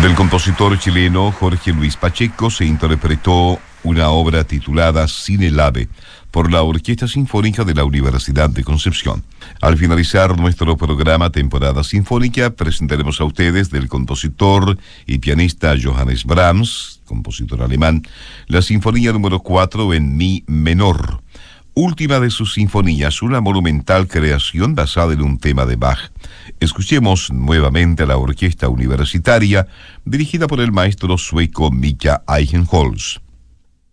Del compositor chileno Jorge Luis Pacheco se interpretó una obra titulada Sin el ave por la Orquesta Sinfónica de la Universidad de Concepción. Al finalizar nuestro programa Temporada Sinfónica, presentaremos a ustedes del compositor y pianista Johannes Brahms, compositor alemán, la Sinfonía número 4 en Mi menor, última de sus sinfonías, una monumental creación basada en un tema de Bach. Escuchemos nuevamente a la orquesta universitaria dirigida por el maestro sueco Mika Eichenholz.